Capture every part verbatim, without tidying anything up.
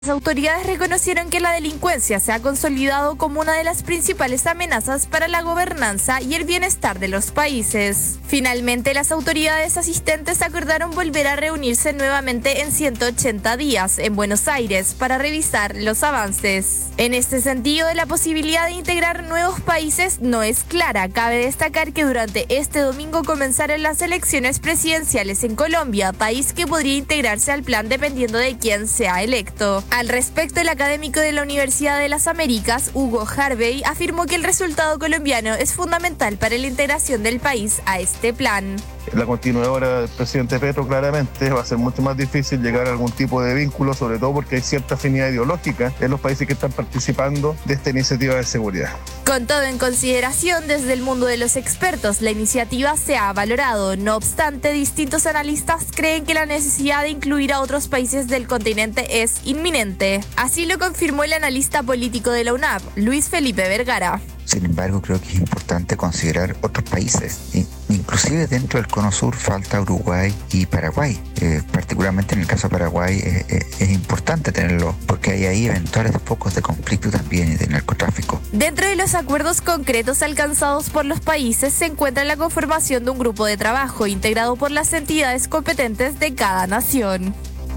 Las autoridades reconocieron que la delincuencia se ha consolidado como una de las principales amenazas para la gobernanza y el bienestar de los países. Finalmente, las autoridades asistentes acordaron volver a reunirse nuevamente en ciento ochenta días en Buenos Aires para revisar los avances. En este sentido, la posibilidad de integrar nuevos países no es clara. Cabe destacar que durante este domingo comenzaron las elecciones presidenciales en Colombia, país que podría integrarse al plan dependiendo de quién sea electo. Al respecto, el académico de la Universidad de las Américas, Hugo Harvey, afirmó que el resultado colombiano es fundamental para la integración del país a este plan. La continuadora del presidente Petro claramente va a ser mucho más difícil llegar a algún tipo de vínculo, sobre todo porque hay cierta afinidad ideológica en los países que están participando de esta iniciativa de seguridad. Con todo en consideración, desde el mundo de los expertos, la iniciativa se ha valorado. No obstante, distintos analistas creen que la necesidad de incluir a otros países del continente es inminente. Así lo confirmó el analista político de la U N A P, Luis Felipe Vergara. Sin embargo, creo que es importante considerar otros países. Inclusive dentro del Cono Sur falta Uruguay y Paraguay. Eh, particularmente en el caso de Paraguay eh, eh, es importante tenerlo porque hay ahí eventuales focos de conflicto también y de narcotráfico. Dentro de los acuerdos concretos alcanzados por los países se encuentra la conformación de un grupo de trabajo integrado por las entidades competentes de cada nación.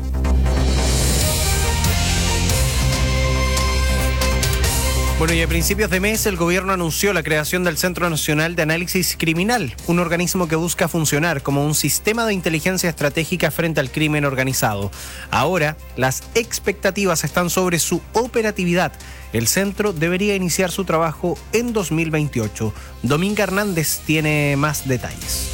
Bueno, y a principios de mes el gobierno anunció la creación del Centro Nacional de Análisis Criminal, un organismo que busca funcionar como un sistema de inteligencia estratégica frente al crimen organizado. Ahora, las expectativas están sobre su operatividad. El centro debería iniciar su trabajo en dos mil veintiocho. Dominga Hernández tiene más detalles.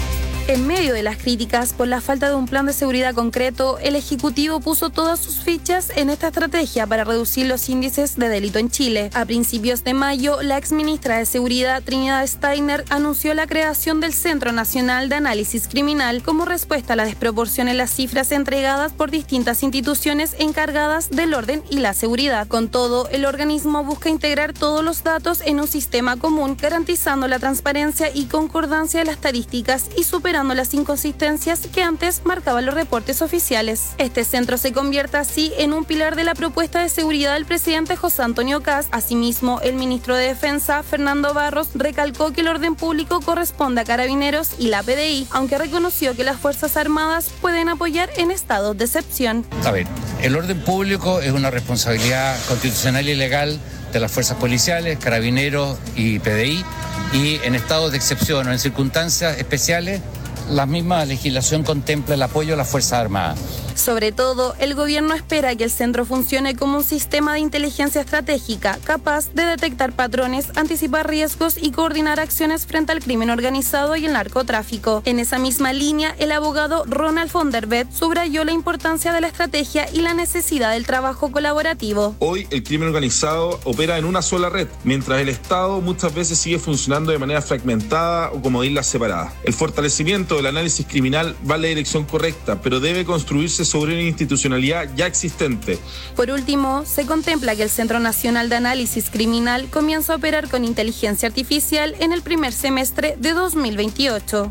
En medio de las críticas por la falta de un plan de seguridad concreto, el Ejecutivo puso todas sus fichas en esta estrategia para reducir los índices de delito en Chile. A principios de mayo, la exministra de Seguridad Trinidad Steiner anunció la creación del Centro Nacional de Análisis Criminal como respuesta a la desproporción en las cifras entregadas por distintas instituciones encargadas del orden y la seguridad. Con todo, el organismo busca integrar todos los datos en un sistema común, garantizando la transparencia y concordancia de las estadísticas y superando las inconsistencias que antes marcaban los reportes oficiales. Este centro se convierte así en un pilar de la propuesta de seguridad del presidente José Antonio Kast. Asimismo, el ministro de Defensa, Fernando Barros, recalcó que el orden público corresponde a Carabineros y la P D I, aunque reconoció que las Fuerzas Armadas pueden apoyar en estados de excepción. A ver, el orden público es una responsabilidad constitucional y legal de las fuerzas policiales, Carabineros y P D I, y en estados de excepción o en circunstancias especiales, la misma legislación contempla el apoyo a las Fuerzas Armadas. Sobre todo, el gobierno espera que el centro funcione como un sistema de inteligencia estratégica capaz de detectar patrones, anticipar riesgos y coordinar acciones frente al crimen organizado y el narcotráfico. En esa misma línea, el abogado Ronald von der Vet subrayó la importancia de la estrategia y la necesidad del trabajo colaborativo. Hoy el crimen organizado opera en una sola red, mientras el Estado muchas veces sigue funcionando de manera fragmentada o como islas separadas. El fortalecimiento del análisis criminal va en la dirección correcta, pero debe construirse sobre una institucionalidad ya existente. Por último, se contempla que el Centro Nacional de Análisis Criminal comienza a operar con inteligencia artificial en el primer semestre de dos mil veintiocho.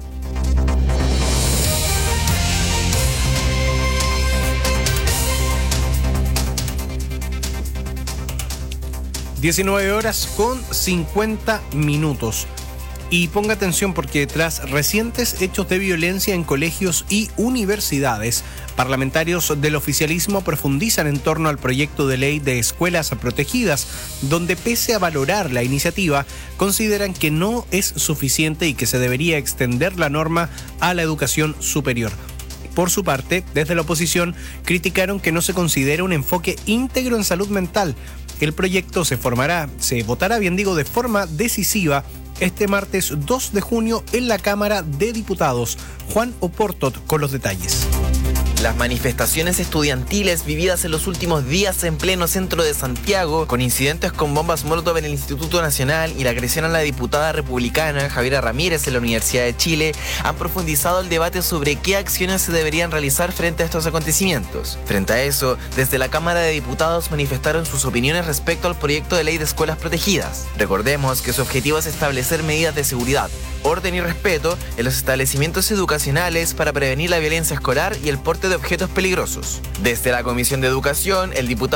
diecinueve horas con cincuenta minutos. Y ponga atención porque tras recientes hechos de violencia en colegios y universidades, parlamentarios del oficialismo profundizan en torno al proyecto de ley de escuelas protegidas, donde pese a valorar la iniciativa, consideran que no es suficiente y que se debería extender la norma a la educación superior. Por su parte, desde la oposición, criticaron que no se considera un enfoque íntegro en salud mental. El proyecto se formará, se votará, bien digo, de forma decisiva este martes dos de junio en la Cámara de Diputados. Juan Oportot con los detalles. Las manifestaciones estudiantiles vividas en los últimos días en pleno centro de Santiago, con incidentes con bombas molotov en el Instituto Nacional y la agresión a la diputada republicana Javiera Ramírez en la Universidad de Chile, han profundizado el debate sobre qué acciones se deberían realizar frente a estos acontecimientos. Frente a eso, desde la Cámara de Diputados manifestaron sus opiniones respecto al proyecto de ley de escuelas protegidas. Recordemos que su objetivo es establecer medidas de seguridad, orden y respeto en los establecimientos educacionales para prevenir la violencia escolar y el porte de objetos peligrosos. Desde la Comisión de Educación, el diputado